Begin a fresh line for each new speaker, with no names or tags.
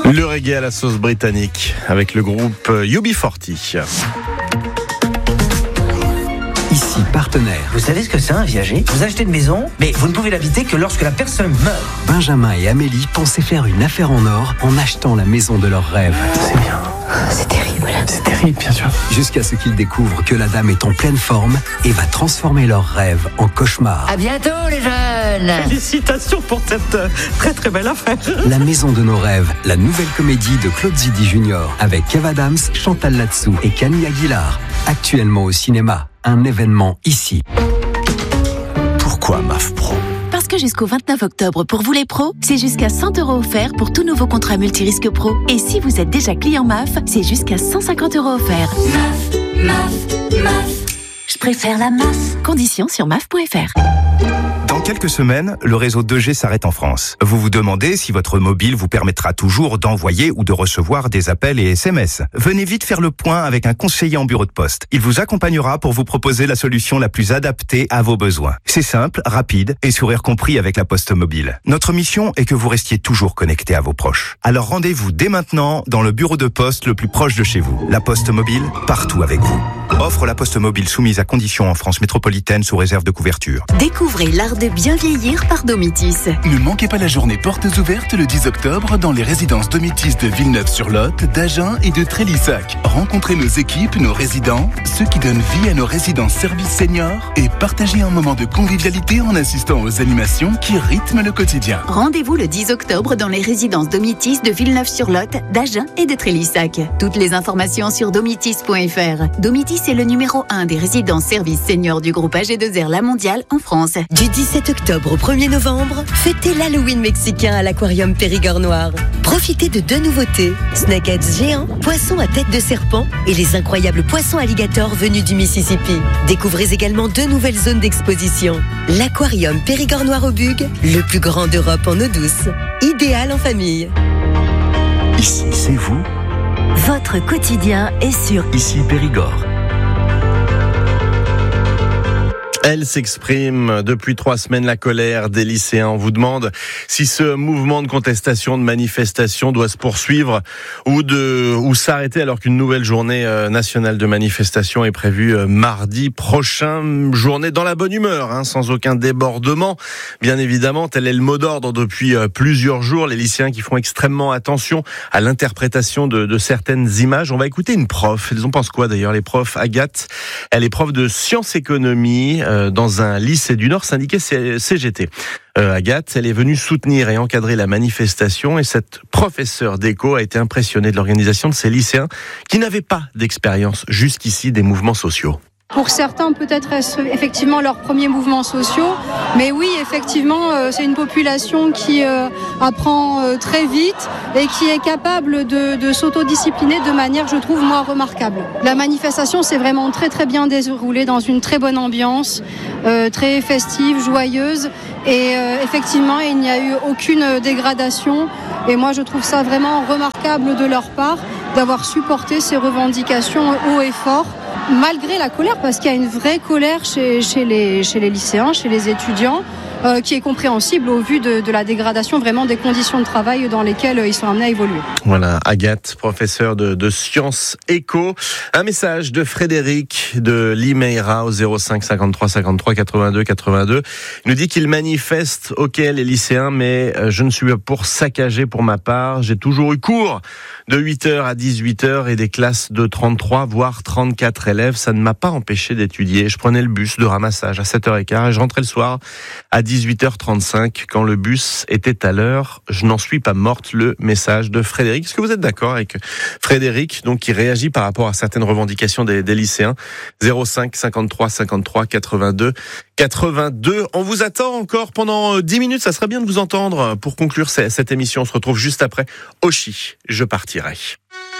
Le reggae à la sauce britannique avec le groupe UB40.
Ici, partenaire.
Vous savez ce que c'est un viager ? Vous achetez une maison, mais vous ne pouvez l'habiter que lorsque la personne meurt.
Benjamin et Amélie pensaient faire une affaire en or en achetant la maison de leurs rêves.
C'est bien. C'est terrible. C'est terrible, bien sûr.
Jusqu'à ce qu'ils découvrent que la dame est en pleine forme et va transformer leurs rêves en cauchemars.
À bientôt, les jeunes.
Félicitations pour cette très très belle affaire.
La maison de nos rêves, la nouvelle comédie de Claude Zidi Junior avec Kev Adams, Chantal Latsou et Camille Aguilar. Actuellement au cinéma, un événement ici.
Pourquoi MAF Pro ?
Parce que jusqu'au 29 octobre, pour vous les pros, c'est jusqu'à 100 € offerts pour tout nouveau contrat multirisque pro. Et si vous êtes déjà client MAF, c'est jusqu'à 150 € offerts. MAF. Je préfère la MAF. Conditions sur maf.fr.
Dans quelques semaines, le réseau 2G s'arrête en France. Vous vous demandez si votre mobile vous permettra toujours d'envoyer ou de recevoir des appels et SMS. Venez vite faire le point avec un conseiller en bureau de poste. Il vous accompagnera pour vous proposer la solution la plus adaptée à vos besoins. C'est simple, rapide et sourire compris avec la Poste Mobile. Notre mission est que vous restiez toujours connecté à vos proches. Alors rendez-vous dès maintenant dans le bureau de poste le plus proche de chez vous. La Poste Mobile, partout avec vous. Offre la Poste Mobile soumise à conditions en France métropolitaine sous réserve de couverture.
Découvrez l'art de bien vieillir par Domitis.
Ne manquez pas la journée portes ouvertes le 10 octobre dans les résidences Domitis de Villeneuve-sur-Lot, d'Agen et de Trélissac. Rencontrez nos équipes, nos résidents, ceux qui donnent vie à nos résidences services seniors et partagez un moment de convivialité en assistant aux animations qui rythment le quotidien.
Rendez-vous le 10 octobre dans les résidences Domitis de Villeneuve-sur-Lot, d'Agen et de Trélissac. Toutes les informations sur domitis.fr. Domitis est le numéro 1 des résidences services seniors du groupe AG2R La Mondiale en France.
Du 17 octobre au 1er novembre, fêtez l'Halloween mexicain à l'aquarium Périgord Noir. Profitez de 2 nouveautés, snakeheads géants, poissons à tête de serpent et les incroyables poissons alligators venus du Mississippi. Découvrez également 2 nouvelles zones d'exposition. L'aquarium Périgord Noir au Bug, le plus grand d'Europe en eau douce. Idéal en famille.
Ici, c'est vous.
Votre quotidien est sur
Ici, Périgord.
Elle s'exprime depuis 3 semaines, la colère des lycéens. On vous demande si ce mouvement de contestation, de manifestation doit se poursuivre ou s'arrêter alors qu'une nouvelle journée nationale de manifestation est prévue mardi prochain. Journée dans la bonne humeur, sans aucun débordement. Bien évidemment, tel est le mot d'ordre depuis plusieurs jours. Les lycéens qui font extrêmement attention à l'interprétation de certaines images. On va écouter une prof. Ils en pensent quoi d'ailleurs, les profs? Agathe, elle est prof de sciences-économie dans un lycée du Nord syndiqué CGT. Agathe, elle est venue soutenir et encadrer la manifestation et cette professeure d'éco a été impressionnée de l'organisation de ces lycéens qui n'avaient pas d'expérience jusqu'ici des mouvements sociaux.
Pour certains, peut-être est-ce effectivement leurs premiers mouvements sociaux, mais oui, effectivement, c'est une population qui apprend très vite et qui est capable de s'autodiscipliner de manière, je trouve, moi, remarquable. La manifestation s'est vraiment très très bien déroulée dans une très bonne ambiance, très festive, joyeuse, et effectivement, il n'y a eu aucune dégradation. Et moi, je trouve ça vraiment remarquable de leur part d'avoir supporté ces revendications haut et fort. Malgré la colère, parce qu'il y a une vraie colère chez les lycéens, chez les étudiants, qui est compréhensible au vu de la dégradation vraiment des conditions de travail dans lesquelles ils sont amenés à évoluer. Voilà,
Agathe, professeure de sciences éco. Un message de Frédéric de Limeira au 05 53 53 82 82. Il nous dit qu'il manifeste, ok, les lycéens, mais je ne suis pas pour saccager pour ma part. J'ai toujours eu cours de 8h à 18h et des classes de 33 voire 34 élèves. Ça ne m'a pas empêché d'étudier. Je prenais le bus de ramassage à 7h15 et je rentrais le soir à 18h35 quand le bus était à l'heure. Je n'en suis pas morte. Le message de Frédéric. Est-ce que vous êtes d'accord avec Frédéric, donc, qui réagit par rapport à certaines revendications des lycéens? 05 53 53 82 82. On vous attend encore pendant 10 minutes. Ça serait bien de vous entendre pour conclure cette émission. On se retrouve juste après Oshi. Je partirai.